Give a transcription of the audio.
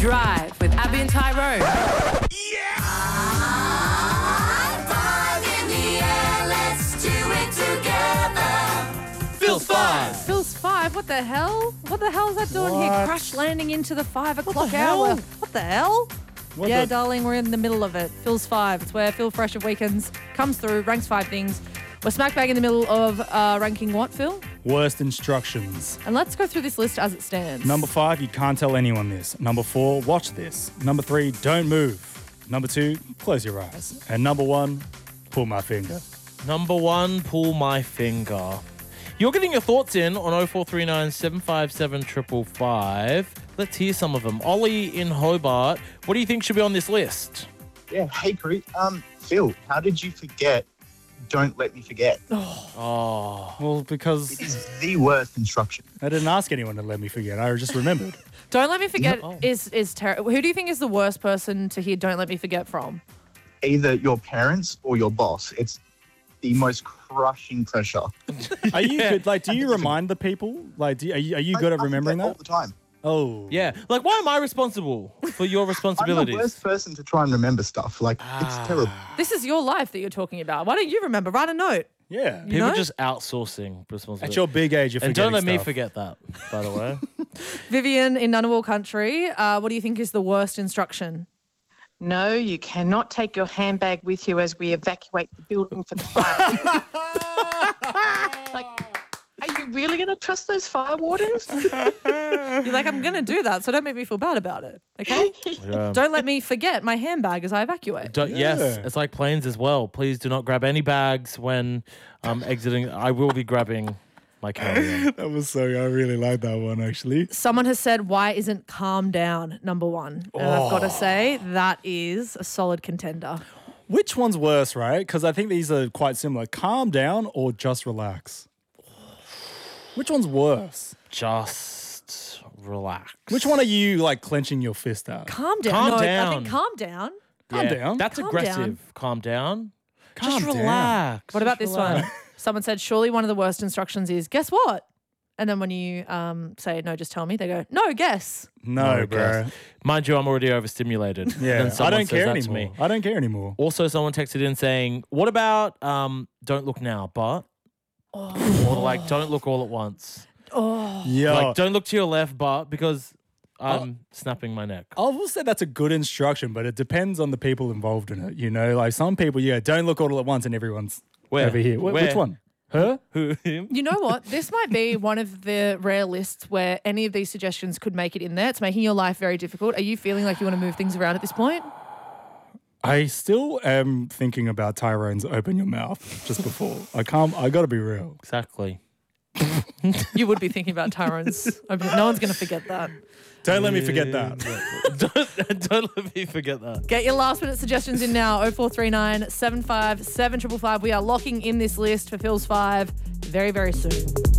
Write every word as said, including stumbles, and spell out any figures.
Drive with Abby and Tyrone. Yeah! Five in the air, let's do it together. Phil's five. Phil's five. What the hell? What the hell is that doing here? What? Crash landing into the five o'clock the hell? hour. What the hell? What yeah, the- darling, we're in the middle of it. Phil's five. It's where Phil Fresh of Weekends comes through, ranks five things. We're smack bang in the middle of uh, ranking what, Phil? Worst instructions. And let's go through this list as it stands. Number five, you can't tell anyone this. Number four, watch this. Number three, don't move. Number two, close your eyes. And number one, pull my finger. Number one, pull my finger. You're getting your thoughts in on oh four three nine, seven five seven, five five five. Let's hear some of them. Ollie in Hobart, what do you think should be on this list? Yeah, hey, Crete. Um, Phil, how did you forget Don't Let Me Forget? Oh, Well, It because is the worst instruction. I didn't ask anyone to let me forget. I just remembered. Don't Let Me Forget No. is, is terrible. Who do you think is the worst person to hear Don't Let Me Forget from? Either your parents or your boss. It's the most crushing pressure. Are you good? Like, do you remind the people? Like, do you, are you, are you good I- at I remembering forget all that? the time. Oh. yeah. Like, why am I responsible for your I'm the responsibilities? worst person to try and remember stuff. Like, Ah. it's terrible. This is your life that you're talking about. Why don't you remember? Write a note. Yeah. You People know? just outsourcing responsibility. At your big age, you're and don't let forgetting me stuff. forget that, by the way. Vivian in Ngunnawal Country, uh, what do you think is the worst instruction? No, you cannot take your handbag with you as we evacuate the building for the fire. Like, are you really going to trust those fire wardens? You're like, I'm going to do that, so don't make me feel bad about it, okay? Yeah. Don't let me forget my handbag as I evacuate. Don't- Yes, Yeah. it's like planes as well. Please do not grab any bags when um, exiting. I will be grabbing my carry-on. That was so, I really like that one, actually. Someone has said, why isn't calm down number one? And I've got to say, that is a solid contender. Which one's worse, right? Because I think these are quite similar. Calm down or just relax? Which one's worse? Just relax. Which one are you, like, clenching your fist at? Calm down. Calm no, I down. think calm down. Calm Yeah, down. That's Calm aggressive. Calm down. Calm Just down. relax. What about Just this relax. one? Someone said, surely one of the worst instructions is, guess what? And then when you um, say, no, just tell me, they go, no, guess. No, No, bro. guess. Mind you, I'm already overstimulated. Yeah, Then I someone don't says care that to anymore. me. I don't care anymore. Also, someone texted in saying, what about um, don't look now, but? Or like, don't look all at once. Yeah. Like, don't look to your left, but, because I'm snapping my neck. I will say that's a good instruction, but it depends on the people involved in it. You know, like some people, yeah, don't look all at once and everyone's Where? over here. Wh- Where? Which one? Her? Who, him? You know what? This might be one of the rare lists where any of these suggestions could make it in there. It's making your life very difficult. Are you feeling like you want to move things around at this point? I still am thinking about Tyrone's open your mouth just before. I can't, I gotta be real. Exactly. You would be thinking about Tyrone's. No one's going to forget that. Don't let me forget that. don't, don't let me forget that. Get your last minute suggestions in now. oh four three nine, seven five seven five five. We are locking in this list for Phil's five very, very soon.